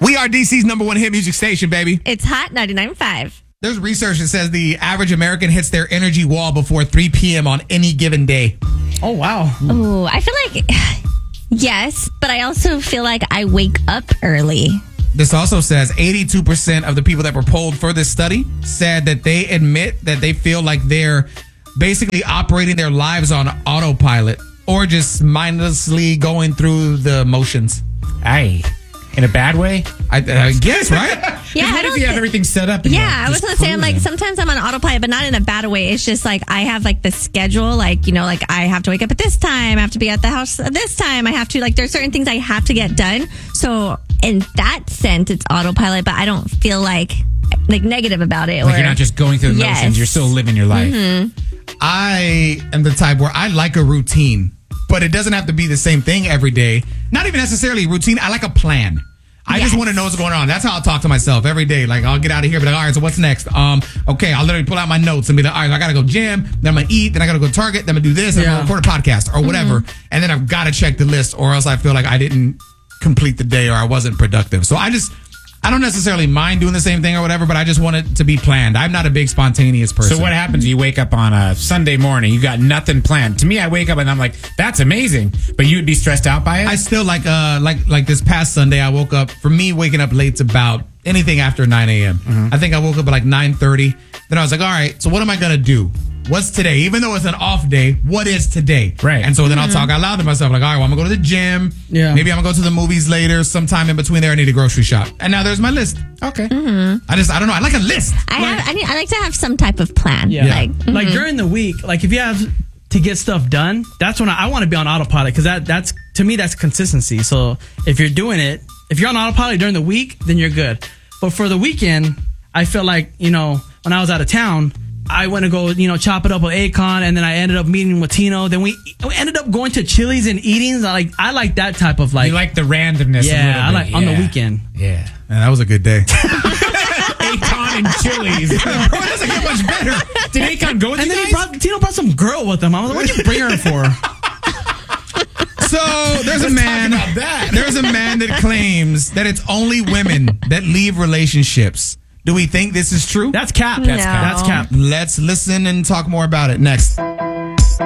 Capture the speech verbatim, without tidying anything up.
We are D C's number one hit music station, baby. It's Hot ninety-nine point five. There's research that says the average American hits their energy wall before three p.m. on any given day. Oh, wow. Oh, I feel like, yes, but I also feel like I wake up early. This also says eighty-two percent of the people that were polled for this study said that they admit that they feel like they're basically operating their lives on autopilot or just mindlessly going through the motions. Aye. In a bad way? I, I guess, right? Yeah, what I if don't you have thi- everything set up? And Yeah, you're I was just gonna say, I'm like, cruising? sometimes I'm on autopilot, but not in a bad way. It's just like I have like the schedule, like, you know, like I have to wake up at this time, I have to be at the house at this time, I have to, like, there's certain things I have to get done. So in that sense, it's autopilot, but I don't feel like like negative about it. Like or, you're not just going through the Yes. motions, you're still living your life. Mm-hmm. I am the type where I like a routine, but it doesn't have to be the same thing every day. Not even necessarily a routine. I like a plan. I Yes. just want to know what's going on. That's how I'll talk to myself every day. Like, I'll get out of here, be like, all right, so what's next? Um, okay, I'll literally pull out my notes and be like, all right, I got to go gym, then I'm going to eat, then I got to go Target, then I'm going to do this, then I'm going to record a podcast or whatever. Mm-hmm. And then I've got to check the list or else I feel like I didn't complete the day or I wasn't productive. So I just, I don't necessarily mind doing the same thing or whatever, but I just want it to be planned. I'm not a big spontaneous person. So what happens? You wake up on a Sunday morning, you got nothing planned. To me, I wake up and I'm like, that's amazing. But you would be stressed out by it? I still like uh like like this past Sunday I woke up, for me waking up late's about anything after nine a.m. Mm-hmm. I think I woke up at like nine thirty. Then I was like, all right, so what am I gonna do? What's today? Even though it's an off day, what is today? Right. And so then I'll talk out loud to myself, like, all right, well, I'm gonna go to the gym. Yeah. Maybe I'm gonna go to the movies later. Sometime in between there, I need a grocery shop. And now there's my list. Okay. I just I don't know. I like a list. I have, I, need, I like to have some type of plan. Yeah. Like, Like mhm. during the week, like if you have to get stuff done, that's when I, I want to be on autopilot because that that's to me that's consistency. So if you're doing it, if you're on autopilot during the week, then you're good. But for the weekend, I feel like, you know, when I was out of town, I went to go, you know, chop it up with Akon, and then I ended up meeting with Tino. Then we, we ended up going to Chili's and eating. I like I like that type of like. You like the randomness a yeah, little I bit. like on the Yeah. weekend. Yeah. Man, that was a good day. Akon and Chili's. Bro, it doesn't get much better. Did Akon go with And you then guys? he brought Tino brought some girl with him. I was like, what'd you bring her for? So there's a Let's talk man. about that. There's a man that claims that it's only women that leave relationships. Do we think this is true? That's cap. No. That's cap. That's cap. Let's listen and talk more about it next.